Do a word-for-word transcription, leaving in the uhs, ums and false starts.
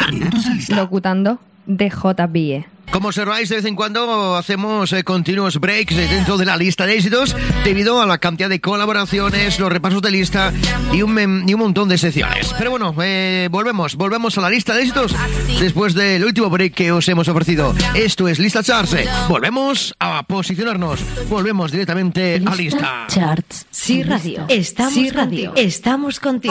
Locutando D J B E. Como observáis, de vez en cuando hacemos eh, continuos breaks dentro de la lista de éxitos debido a la cantidad de colaboraciones, los repasos de lista y un, mem- y un montón de secciones. Pero bueno, eh, volvemos, volvemos a la lista de éxitos después del último break que os hemos ofrecido. Esto es Lista Charts. Volvemos a posicionarnos, volvemos directamente a lista. Charts. Sí, radio. Estamos sí, radio. Estamos contigo.